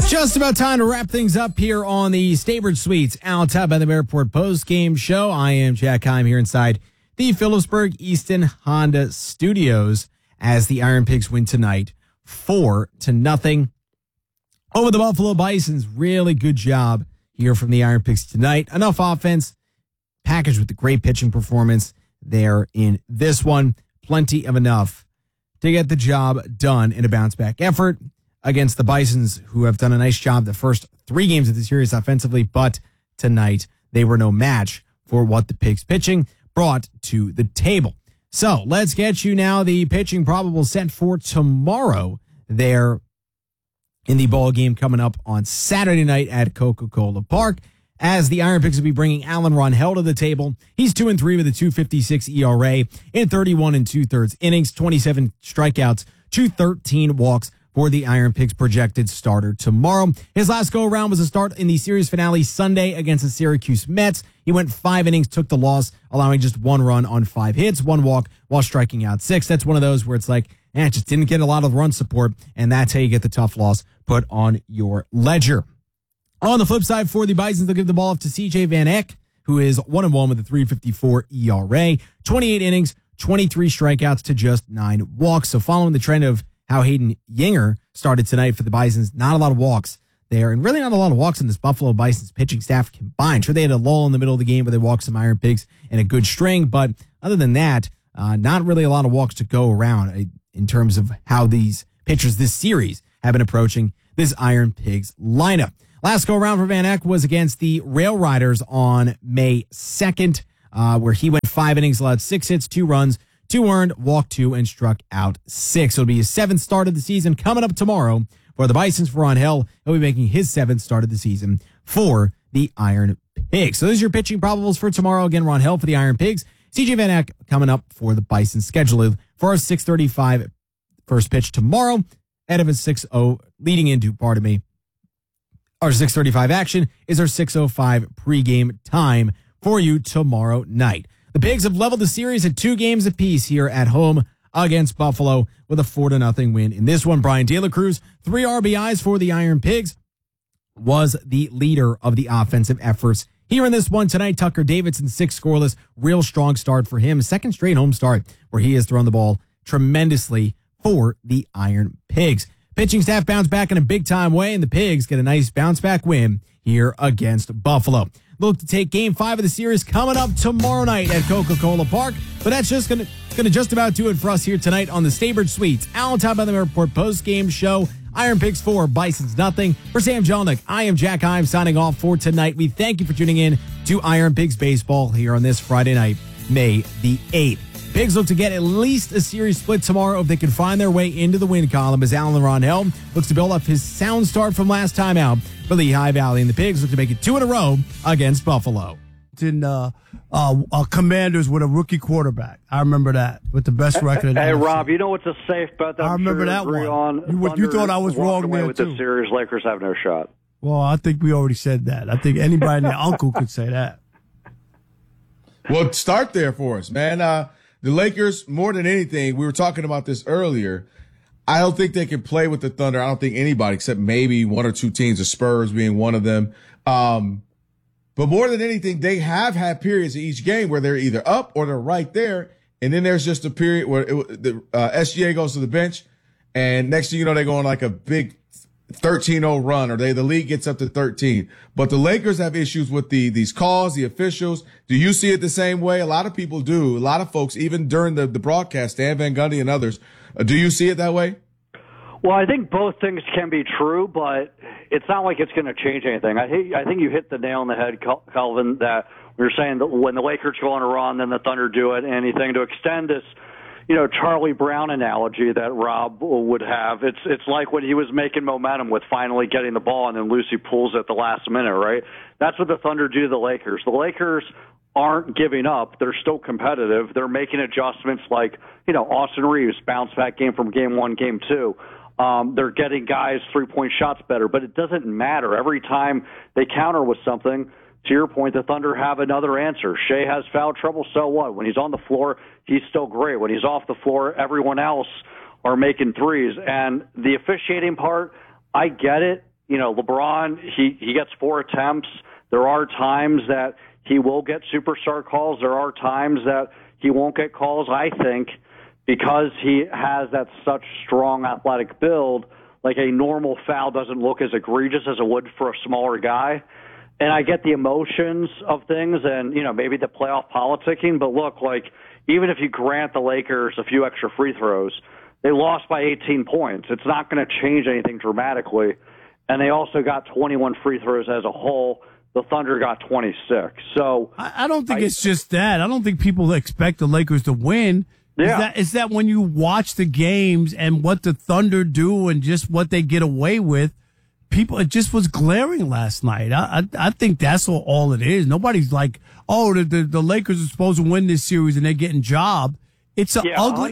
Just about time to wrap things up here on the Staybridge Suites Al Bantham Airport post-game show. I am Jack Heim here inside the Phillipsburg Easton Honda Studios as the Iron Pigs win tonight 4-0 over the Buffalo Bisons. Really good job here from the Iron Pigs tonight. Enough offense packaged with the great pitching performance there in this one. Plenty of enough to get the job done in a bounce-back effort against the Bisons, who have done a nice job the first 3 games of the series offensively, but tonight they were no match for what the Pigs pitching brought to the table. So let's get you now the pitching probable set for tomorrow there in the ball game coming up on Saturday night at Coca-Cola Park, as the Iron Pigs will be bringing Alan Ronhell to the table. He's 2-3 with a 2.56 ERA in 31 2/3 innings, 27 strikeouts, 213 walks for the Iron Pigs projected starter tomorrow. His last go-around was a start in the series finale Sunday against the Syracuse Mets. He went 5 innings, took the loss, allowing just 1 run on 5 hits, 1 walk, while striking out 6. That's one of those where it's like, just didn't get a lot of run support, and that's how you get the tough loss put on your ledger. On the flip side, for the Bisons, they'll give the ball off to C.J. Van Eck, who is 1-1 with a 3.54 ERA, 28 innings, 23 strikeouts to just 9 walks. So following the trend of how Hayden Yinger started tonight for the Bisons, not a lot of walks there, and really not a lot of walks in this Buffalo Bisons pitching staff combined. Sure, they had a lull in the middle of the game where they walked some Iron Pigs in a good string, but other than that, not really a lot of walks to go around in terms of how these pitchers this series have been approaching this Iron Pigs lineup. Last go around for Van Eck was against the Rail Riders on May 2nd, where he went 5 innings, allowed 6 hits, 2 runs, 2 earned, walked 2, and struck out 6. It'll be his 7th start of the season coming up tomorrow for the Bisons. For Ronhell, he'll be making his 7th start of the season for the Iron Pigs. So those are your pitching probables for tomorrow. Again, Ronhell for the Iron Pigs. C.J. Van Eck coming up for the Bisons. Scheduled for our 6:35 first pitch tomorrow. Out of a 6:0 leading into, our 6:35 action is our 6:05 pregame time for you tomorrow night. The Pigs have leveled the series at 2 games apiece here at home against Buffalo with a 4-0 win. In this one, Brian De La Cruz, 3 RBIs for the Iron Pigs, was the leader of the offensive efforts here in this one tonight. Tucker Davidson, 6 scoreless, real strong start for him. 2nd straight home start where he has thrown the ball tremendously for the Iron Pigs. Pitching staff bounced back in a big-time way, and the Pigs get a nice bounce-back win here against Buffalo. Look to take Game 5 of the series coming up tomorrow night at Coca-Cola Park. But that's just going to just about do it for us here tonight on the Staybridge Suites Allentown Bantham Airport post-game show. Iron Pigs 4, Bisons nothing. For Sam Jelnick, I am Jack Heim signing off for tonight. We thank you for tuning in to Iron Pigs baseball here on this Friday night, May the 8th. Pigs look to get at least a series split tomorrow if they can find their way into the win column, as Alan Ronhell looks to build up his sound start from last time out for Lehigh Valley, and the Pigs look to make it 2 in a row against Buffalo. In Commanders with a rookie quarterback. I remember that with the best record. Hey, Rob, you know what's a safe bet? I remember that one. You thought I was wrong there with too. The series, Lakers have no shot. Well, I think we already said that. I think anybody and their uncle could say that. Well, start there for us, man. The Lakers, more than anything, we were talking about this earlier. I don't think they can play with the Thunder. I don't think anybody except maybe 1 or 2 teams, the Spurs being one of them. But more than anything, they have had periods in each game where they're either up or they're right there. And then there's just a period where the SGA goes to the bench, and next thing you know, they go on like a big 13-0 run, or the league gets up to 13. But the Lakers have issues with these calls, the officials. Do you see it the same way? A lot of people do. A lot of folks, even during the broadcast, Dan Van Gundy and others. Do you see it that way? Well, I think both things can be true, but it's not like it's going to change anything. I think you hit the nail on the head, Calvin, that we were saying that when the Lakers go on a run, then the Thunder do it. Anything to extend this, Charlie Brown analogy that Rob would have. It's like when he was making momentum with finally getting the ball, and then Lucy pulls at the last minute, right? That's what the Thunder do to the Lakers. The Lakers aren't giving up. They're still competitive. They're making adjustments like, Austin Reeves, bounce back game from game 1, game 2. They're getting guys 3-point shots better, but it doesn't matter. Every time they counter with something, to your point, the Thunder have another answer. Shea has foul trouble, so what? When he's on the floor, he's still great. When he's off the floor, everyone else are making threes. And the officiating part, I get it. LeBron, he gets 4 attempts. There are times that he will get superstar calls. There are times that he won't get calls. I think because he has that such strong athletic build, like a normal foul doesn't look as egregious as it would for a smaller guy. And I get the emotions of things and, maybe the playoff politicking. But look, like, even if you grant the Lakers a few extra free throws, they lost by 18 points. It's not going to change anything dramatically. And they also got 21 free throws as a whole. The Thunder got 26. So I don't think it's just that. I don't think people expect the Lakers to win. Yeah. Is that when you watch the games and what the Thunder do and just what they get away with, it just was glaring last night. I think that's all it is. Nobody's like, oh, the Lakers are supposed to win this series and they're getting jobbed. It's an ugly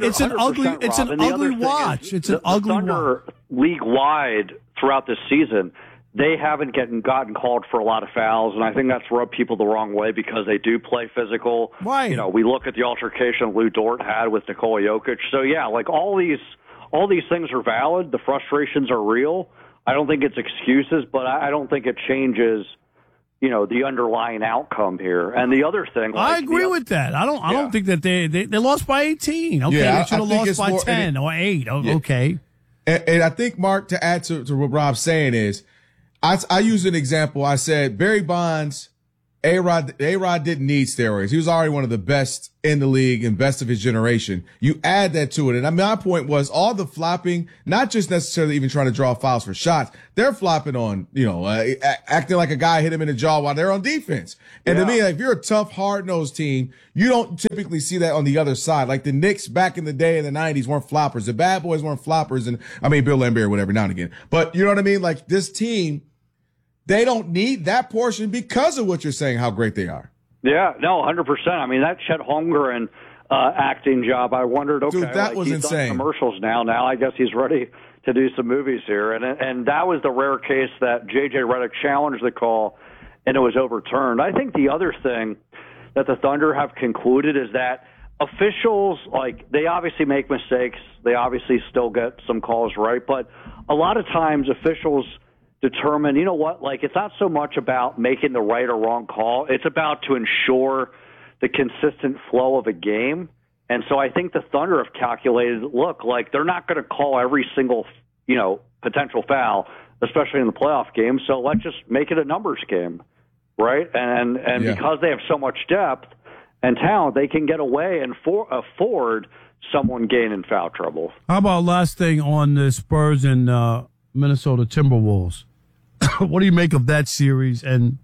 watch. It's an ugly watch. League wide throughout this season, they haven't gotten called for a lot of fouls, and I think that's rubbed people the wrong way because they do play physical. Right. We look at the altercation Lou Dort had with Nikola Jokic. So yeah, like all these things are valid. The frustrations are real. I don't think it's excuses, but I don't think it changes, the underlying outcome here. And the other thing, I agree with that. I don't think that they lost by 18. Okay, they should have lost by 10 or 8. Okay. And I think, Mark, to add to what Rob's saying is, I use an example. I said Barry Bonds, A-Rod didn't need steroids. He was already one of the best in the league and best of his generation. You add that to it. And my point was all the flopping, not just necessarily even trying to draw fouls for shots. They're flopping on, acting like a guy hit him in the jaw while they're on defense. And to me, if you're a tough, hard-nosed team, you don't typically see that on the other side. Like the Knicks back in the day in the 90s weren't floppers. The bad boys weren't floppers. And Bill Laimbeer, whatever, now and again. But you know what I mean? Like this team, they don't need that portion because of what you're saying, how great they are. Yeah, no, 100%. I mean, that Chet Holmgren acting job, I wondered, okay, dude, that was he's insane. Done commercials now. Now I guess he's ready to do some movies here. And that was the rare case that J.J. Redick challenged the call, and it was overturned. I think the other thing that the Thunder have concluded is that officials, they obviously make mistakes. They obviously still get some calls right. But a lot of times officials determine, it's not so much about making the right or wrong call. It's about to ensure the consistent flow of a game. And so I think the Thunder have calculated, they're not going to call every single, potential foul, especially in the playoff game. So let's just make it a numbers game, right? And because they have so much depth and talent, they can get away and afford someone getting in foul trouble. How about last thing on the Spurs and Minnesota Timberwolves? What do you make of that series? And,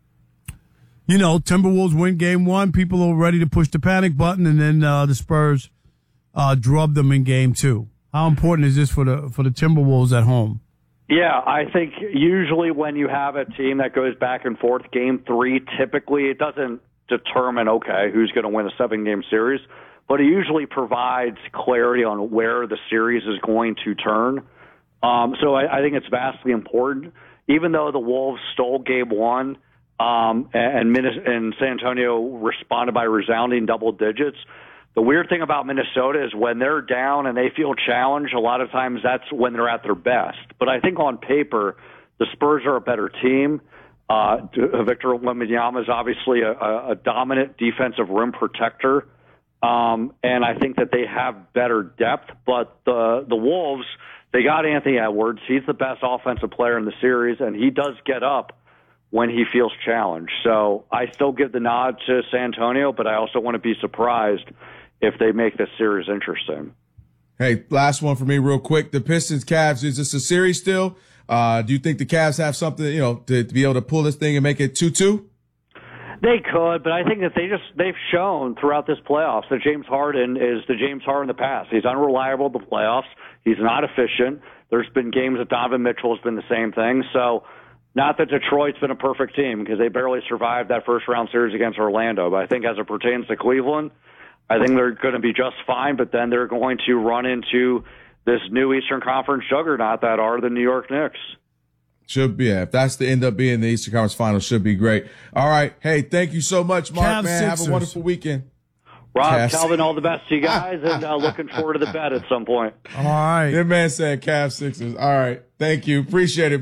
Timberwolves win game 1. People are ready to push the panic button, and then the Spurs drub them in game 2. How important is this for the Timberwolves at home? Yeah, I think usually when you have a team that goes back and forth, game 3, typically it doesn't determine, who's going to win a 7-game series, but it usually provides clarity on where the series is going to turn. So I think it's vastly important. Even though the Wolves stole game 1 and San Antonio responded by resounding double digits, the weird thing about Minnesota is when they're down and they feel challenged, a lot of times that's when they're at their best. But I think on paper, the Spurs are a better team. Victor Wembanyama is obviously a dominant defensive rim protector. And I think that they have better depth. But the Wolves, they got Anthony Edwards. He's the best offensive player in the series, and he does get up when he feels challenged. So I still give the nod to San Antonio, but I also want to be surprised if they make this series interesting. Hey, last one for me real quick. The Pistons-Cavs, is this a series still? Do you think the Cavs have something, to be able to pull this thing and make it 2-2? They could, but I think that they've shown throughout this playoffs that James Harden is the James Harden of the past. He's unreliable in the playoffs. He's not efficient. There's been games that Donovan Mitchell has been the same thing. So not that Detroit's been a perfect team because they barely survived that first-round series against Orlando. But I think as it pertains to Cleveland, I think they're going to be just fine, but then they're going to run into this new Eastern Conference juggernaut that are the New York Knicks. Should be. If that's to end up being the Eastern Conference Finals, should be great. All right. Hey, thank you so much, Mark, Cavs man. Sixers. Have a wonderful weekend. Rob, Calvin, all the best to you guys, and looking forward to the bet at some point. All right. Your man said Cavs Sixers. All right. Thank you. Appreciate it, Mark.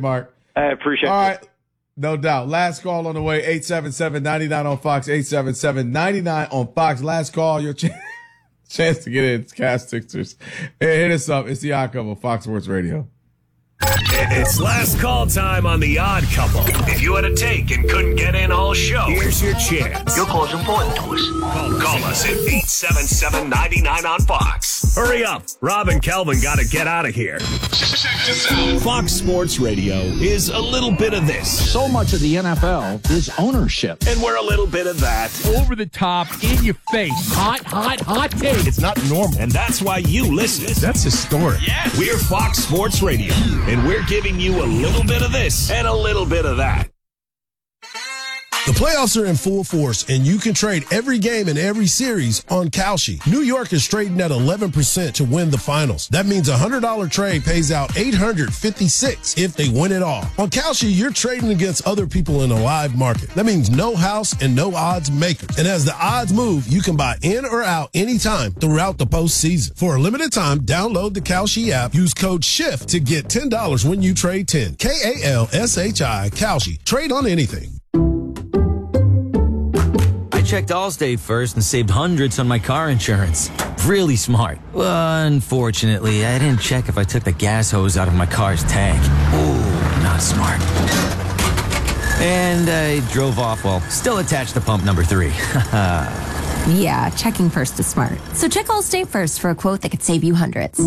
I appreciate it. All right. No doubt. Last call on the way. 877-99 on Fox. 877-99 on Fox. Last call. Your chance to get in. It's Cavs Sixers. Hey, hit us up. It's the Odd Couple, Fox Sports Radio. It's last call time on The Odd Couple. If you had a take and couldn't get in all show, here's your chance. Your call's important to us. Call us at 877-99 on Fox. Hurry up. Rob and Kelvin got to get out of here. Check this out. Fox Sports Radio is a little bit of this. So much of the NFL is ownership. And we're a little bit of that. Over the top, in your face. Hot take. It's not normal. And that's why you listen. That's historic. Yes. We're Fox Sports Radio. And we're giving you a little bit of this and a little bit of that. The playoffs are in full force, and you can trade every game and every series on Kalshi. New York is trading at 11% to win the finals. That means a $100 trade pays out $856 if they win it all. On Kalshi, you're trading against other people in a live market. That means no house and no odds makers. And as the odds move, you can buy in or out anytime throughout the postseason. For a limited time, download the Kalshi app. Use code SHIFT to get $10 when you trade 10. Kalshi, Kalshi. Trade on anything. I checked Allstate first and saved hundreds on my car insurance. Really smart. Unfortunately, I didn't check if I took the gas hose out of my car's tank. Ooh, not smart. And I drove off while still attached to pump number 3. Yeah, checking first is smart. So check Allstate first for a quote that could save you hundreds.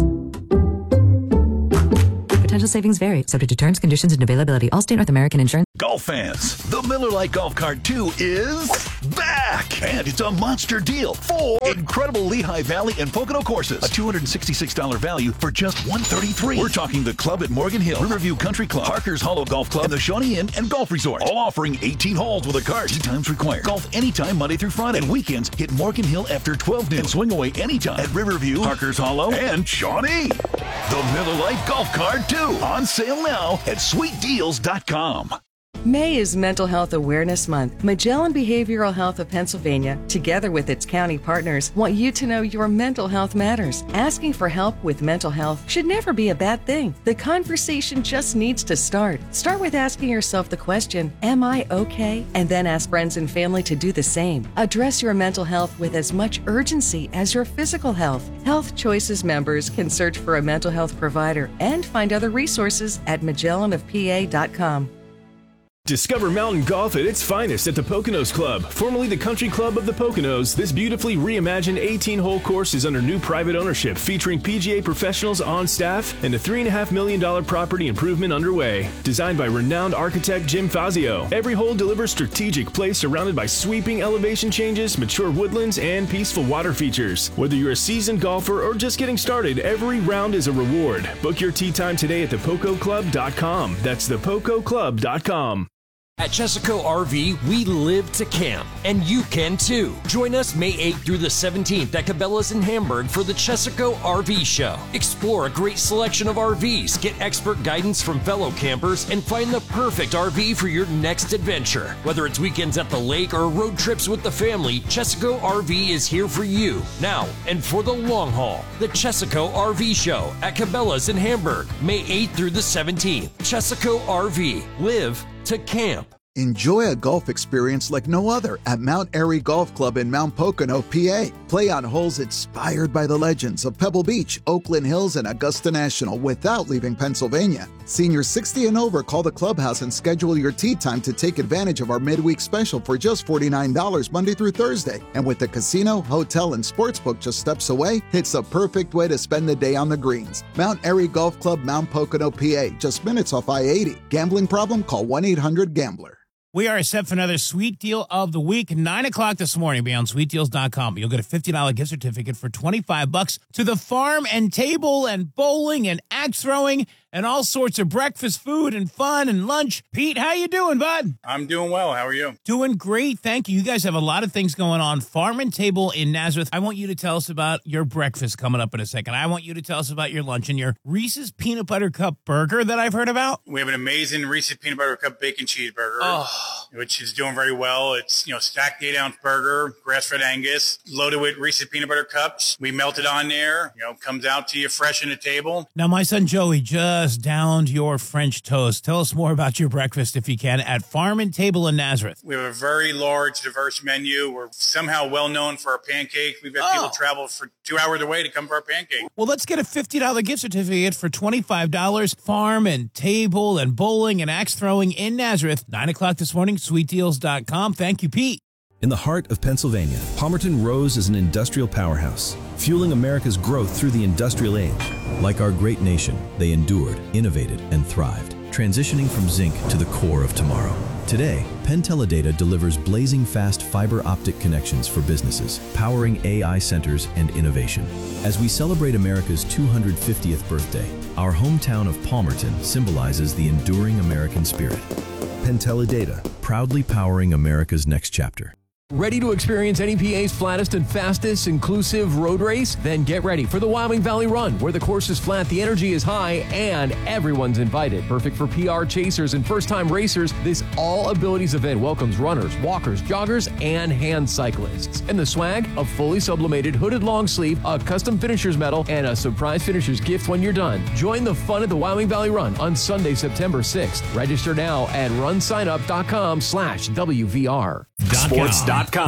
Potential savings vary, subject to terms, conditions, and availability. Allstate North American Insurance. Golf fans, the Miller Lite Golf Cart 2 is back! And it's a monster deal. 4 incredible Lehigh Valley and Pocono courses. A $266 value for just $133. We're talking the club at Morgan Hill, Riverview Country Club, Parker's Hollow Golf Club, and the Shawnee Inn and Golf Resort. All offering 18 holes with a cart. 2 times required. Golf anytime Monday through Friday. And weekends, hit Morgan Hill after 12 noon. And swing away anytime at Riverview, Parker's Hollow, and Shawnee. The Miller Lite Golf Cart 2. On sale now at sweetdeals.com. May is Mental Health Awareness Month. Magellan Behavioral Health of Pennsylvania, together with its county partners, want you to know your mental health matters. Asking for help with mental health should never be a bad thing. The conversation just needs to start. Start with asking yourself the question, am I okay? And then ask friends and family to do the same. Address your mental health with as much urgency as your physical health. Health Choices members can search for a mental health provider and find other resources at MagellanofPA.com. Discover mountain golf at its finest at the Poconos Club, formerly the Country Club of the Poconos. This beautifully reimagined 18-hole course is under new private ownership, featuring PGA professionals on staff and a $3.5 million property improvement underway. Designed by renowned architect Jim Fazio, every hole delivers strategic play surrounded by sweeping elevation changes, mature woodlands, and peaceful water features. Whether you're a seasoned golfer or just getting started, every round is a reward. Book your tee time today at thepococlub.com. That's thepococlub.com. At Chesaco RV, we live to camp, and you can too. Join us May 8th through the 17th at Cabela's in Hamburg for the Chesaco RV Show. Explore a great selection of RVs, get expert guidance from fellow campers, and find the perfect RV for your next adventure. Whether it's weekends at the lake or road trips with the family, Chesaco RV is here for you, now and for the long haul. The Chesaco RV Show at Cabela's in Hamburg, May 8th through the 17th. Chesaco RV. Live to camp. Enjoy a golf experience like no other at Mount Airy Golf Club in Mount Pocono, PA. Play on holes inspired by the legends of Pebble Beach, Oakland Hills, and Augusta National without leaving Pennsylvania. Seniors 60 and over, call the clubhouse and schedule your tee time to take advantage of our midweek special for just $49 Monday through Thursday. And with the casino, hotel, and sportsbook just steps away, it's the perfect way to spend the day on the greens. Mount Airy Golf Club, Mount Pocono, PA, just minutes off I-80. Gambling problem? Call 1-800-GAMBLER. We are set for another sweet deal of the week. 9 o'clock this morning. Be on sweetdeals.com. You'll get a $50 gift certificate for $25 to the farm and table and bowling and axe throwing and all sorts of breakfast food and fun and lunch. Pete, how you doing, bud? I'm doing well. How are you? Doing great. Thank you. You guys have a lot of things going on. Farm and Table in Nazareth. I want you to tell us about your breakfast coming up in a second. I want you to tell us about your lunch and your Reese's Peanut Butter Cup burger that I've heard about. We have an amazing Reese's Peanut Butter Cup bacon cheeseburger. Oh. which is doing very well. It's, stacked 8-ounce burger, grass-fed Angus, loaded with Reese's peanut butter cups. We melt it on there, comes out to you fresh on the table. Now, my son Joey just downed your French toast. Tell us more about your breakfast, if you can, at Farm and Table in Nazareth. We have a very large, diverse menu. We're somehow well known for our pancakes. We've had people travel for 2 hours away to come for our pancake. Well, let's get a $50 gift certificate for $25. Farm and Table and bowling and axe throwing in Nazareth. 9 o'clock this morning, sweetdeals.com. Thank you, Pete. In the heart of Pennsylvania, Palmerton rose as an industrial powerhouse, fueling America's growth through the industrial age. Like our great nation, they endured, innovated, and thrived, transitioning from zinc to the core of tomorrow. Today, Penn Teledata delivers blazing fast fiber optic connections for businesses, powering AI centers and innovation. As we celebrate America's 250th birthday, our hometown of Palmerton symbolizes the enduring American spirit. Penn Teledata, proudly powering America's next chapter. Ready to experience NEPA's flattest and fastest inclusive road race? Then get ready for the Wyoming Valley Run, where the course is flat, the energy is high, and everyone's invited. Perfect for PR chasers and first-time racers, this all-abilities event welcomes runners, walkers, joggers, and hand cyclists. And the swag? A fully sublimated hooded long sleeve, a custom finisher's medal, and a surprise finisher's gift when you're done. Join the fun at the Wyoming Valley Run on Sunday, September 6th. Register now at runsignup.com/WVR. Sports.com.